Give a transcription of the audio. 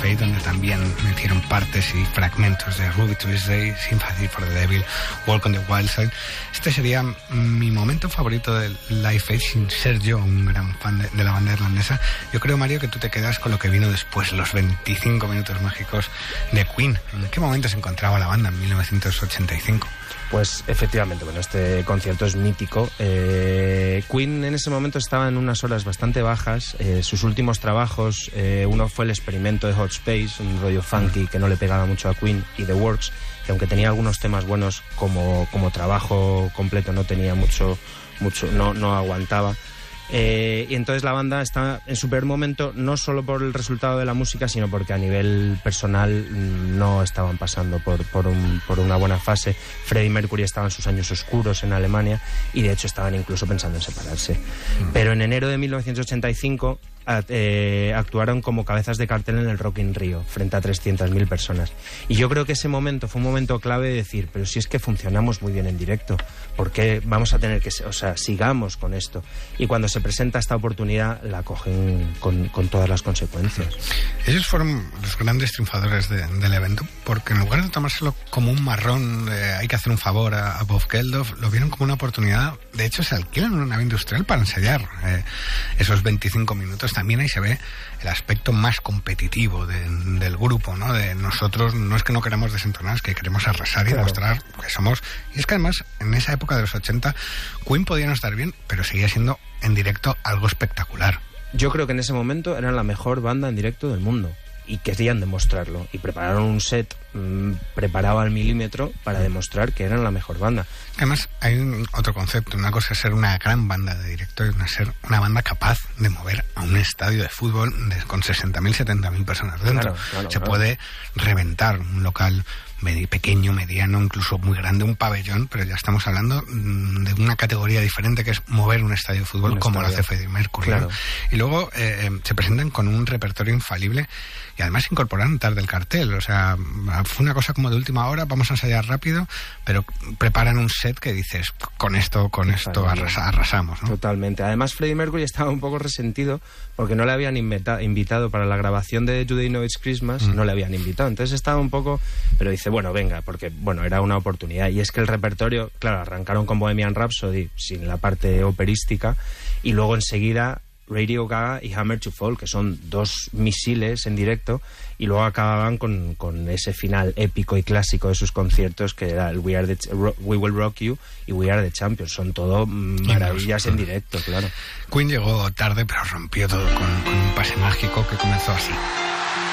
UK, donde también metieron partes y fragmentos de Ruby Tuesday, Sympathy for the Devil, Walk on the Wild Side. Este sería mi momento favorito del Live Aid, sin ser yo un gran fan de la banda irlandesa. Yo creo, Mario, que tú te quedas con lo que vino después, los 25 minutos mágicos de Queen. ¿En qué momento se encontraba la banda en 1985? Pues efectivamente, bueno, este concierto es mítico. Queen en ese momento estaba en unas horas bastante bajas. Sus últimos trabajos, uno fue el experimento de Hot Space, un rollo funky que no le pegaba mucho a Queen, y The Works, que aunque tenía algunos temas buenos, como trabajo completo no tenía mucho, no aguantaba. Y entonces la banda está en su peor momento, no solo por el resultado de la música, sino porque a nivel personal no estaban pasando por una buena fase. Freddie Mercury estaba en sus años oscuros en Alemania y de hecho estaban incluso pensando en separarse. Pero en enero de 1985 actuaron como cabezas de cartel en el Rock in Rio frente a 300.000 personas, y yo creo que ese momento fue un momento clave de decir, pero si es que funcionamos muy bien en directo, ¿por qué vamos a tener que, sigamos con esto? Y cuando se presenta esta oportunidad la cogen con todas las consecuencias. Ellos fueron los grandes triunfadores del evento, porque en lugar de tomárselo como un marrón, hay que hacer un favor a Bob Geldof, lo vieron como una oportunidad. De hecho, se alquilan una nave industrial para ensayar esos 25 minutos. También ahí se ve el aspecto más competitivo del grupo, ¿no? De nosotros, no es que no queramos desentonar, es que queremos arrasar y demostrar que somos. Y es que además, en esa época de los 80, Queen podía no estar bien, pero seguía siendo en directo algo espectacular. Yo creo que en ese momento eran la mejor banda en directo del mundo y querían demostrarlo, y prepararon un set preparado al milímetro para demostrar que eran la mejor banda. Además, hay otro concepto. Una cosa es ser una gran banda de directo y ser una banda capaz de mover a un estadio de fútbol con 60.000, 70.000 personas dentro. Se puede reventar un local pequeño, mediano, incluso muy grande, un pabellón, pero ya estamos hablando de una categoría diferente, que es mover un estadio de fútbol como lo hace Freddie Mercury. Claro. ¿No? Y luego se presentan con un repertorio infalible y además incorporaron tarde el cartel. O sea, fue una cosa como de última hora, vamos a ensayar rápido, pero preparan un set que dices, con esto arrasamos, ¿no? Totalmente. Además, Freddie Mercury estaba un poco resentido porque no le habían invitado para la grabación de Do They Know It's Christmas, no le habían invitado. Entonces estaba un poco, pero dice, bueno, venga, porque era una oportunidad. Y es que el repertorio, claro, arrancaron con Bohemian Rhapsody sin la parte operística, y luego enseguida Radio Gaga y Hammer to Fall, que son dos misiles en directo, y luego acababan con ese final épico y clásico de sus conciertos, que era el We Will Rock You y We Are the Champions. Son todo maravillas en directo, claro. Queen llegó tarde, pero rompió todo con un pase mágico que comenzó así.